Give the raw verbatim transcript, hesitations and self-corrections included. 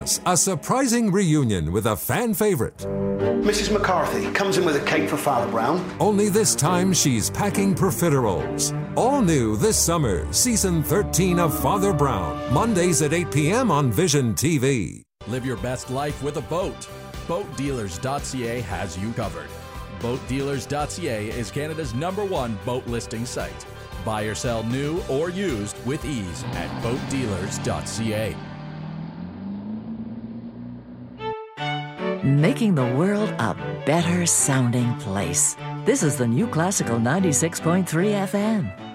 Yes, a surprising reunion with a fan favorite. Missus McCarthy comes in with a cake for Father Brown. Only this time she's packing profiteroles. All new this summer, season thirteen of Father Brown. Mondays at eight p.m. on Vision T V. Live your best life with a boat. boat dealers dot c a has you covered. boat dealers dot c a is Canada's number one boat listing site. Buy or sell new or used with ease at boat dealers dot c a. Making the world a better sounding place. This is the New Classical ninety-six point three F M.